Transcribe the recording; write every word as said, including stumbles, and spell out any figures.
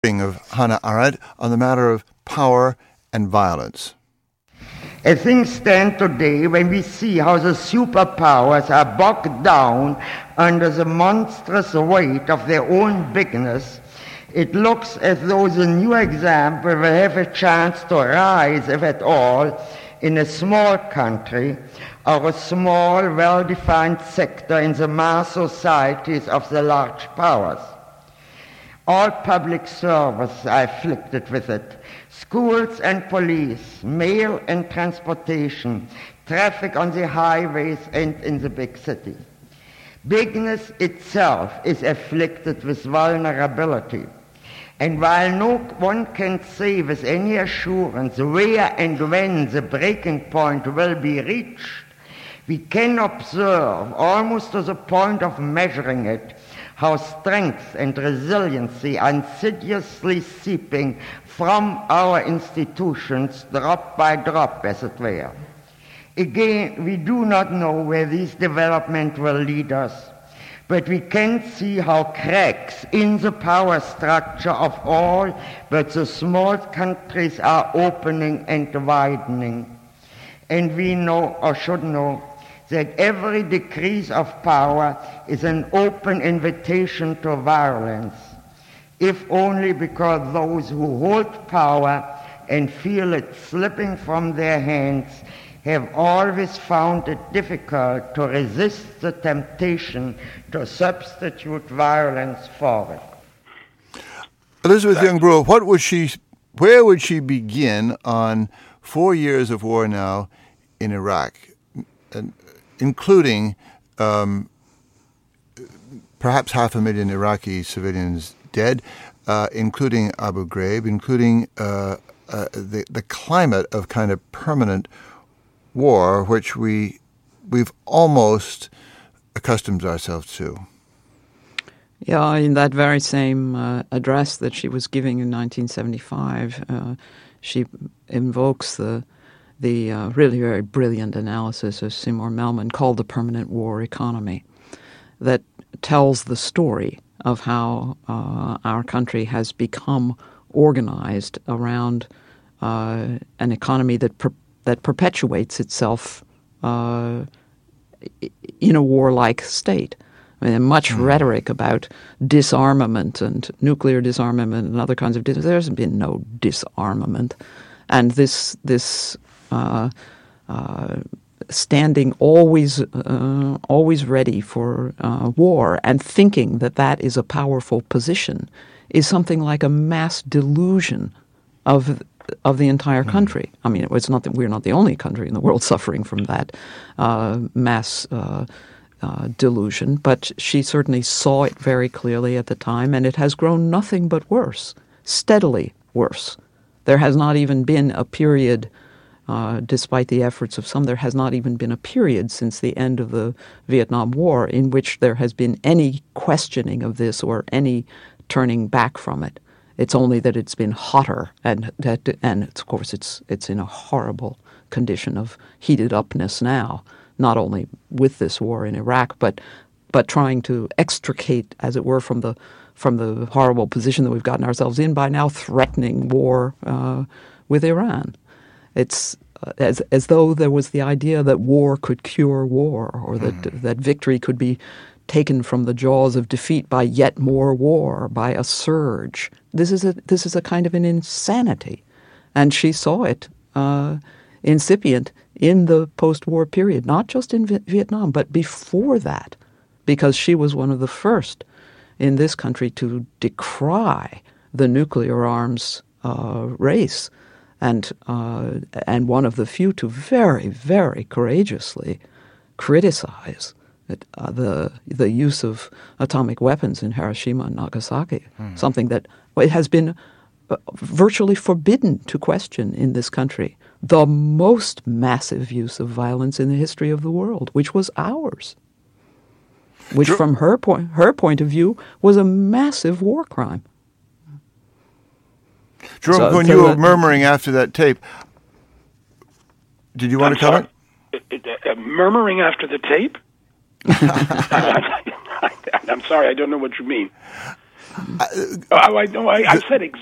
of Hannah Arendt on the matter of power and violence. As things stand today, when we see how the superpowers are bogged down under the monstrous weight of their own bigness, it looks as though the new example will have a chance to rise, if at all, in a small country or a small, well-defined sector in the mass societies of the large powers. All public service are afflicted with it. Schools and police, mail and transportation, traffic on the highways and in the big cities. Bigness itself is afflicted with vulnerability. And while no one can say with any assurance where and when the breaking point will be reached, we can observe, almost to the point of measuring it, how strength and resiliency are insidiously seeping from our institutions drop by drop, as it were. Again, we do not know where this development will lead us, but we can see how cracks in the power structure of all but the small countries are opening and widening. And we know, or should know, that every decrease of power is an open invitation to violence, if only because those who hold power and feel it slipping from their hands have always found it difficult to resist the temptation to substitute violence for it. Elizabeth Young-Brewer, what would she, where would she begin on four years of war now in Iraq? And including um, perhaps half a million Iraqi civilians dead, uh, including Abu Ghraib, including uh, uh, the the climate of kind of permanent war, which we we've almost accustomed ourselves to. Yeah, in that very same uh, address that she was giving in nineteen seventy-five, uh, she invokes the the uh, really very brilliant analysis of Seymour Melman called The Permanent War Economy, that tells the story of how uh, our country has become organized around uh, an economy that per- that perpetuates itself uh, in a warlike state. I mean, much mm. rhetoric about disarmament and nuclear disarmament and other kinds of dis- there's been no disarmament, and this this uh, uh, standing always uh, always ready for uh, war and thinking that that is a powerful position is something like a mass delusion of of the entire country. I mean, it's not that we're not the only country in the world suffering from that uh, mass uh, uh, delusion, but she certainly saw it very clearly at the time, and it has grown nothing but worse, steadily worse. There has not even been a period, uh, despite the efforts of some, there has not even been a period since the end of the Vietnam War in which there has been any questioning of this or any turning back from it. It's only that it's been hotter, and that, and of course it's it's in a horrible condition of heated upness now. Not only with this war in Iraq, but but trying to extricate, as it were, from the from the horrible position that we've gotten ourselves in by now threatening war uh, with Iran. It's uh, as as though there was the idea that war could cure war, or that mm. that victory could be taken from the jaws of defeat by yet more war, by a surge. This is a this is a kind of an insanity, and she saw it uh, incipient in the post-war period, not just in v- Vietnam, but before that, because she was one of the first in this country to decry the nuclear arms uh, race, and uh, and one of the few to very, very courageously criticize it, uh, the the use of atomic weapons in Hiroshima and Nagasaki, hmm. something that it has been uh, virtually forbidden to question in this country. The most massive use of violence in the history of the world, which was ours, which sure. from her point her point of view was a massive war crime. Jerome, so, when so you were that, murmuring after that tape, did you want I'm to comment? Uh, murmuring after the tape? I'm sorry, I don't know what you mean. oh, I, no, I, I said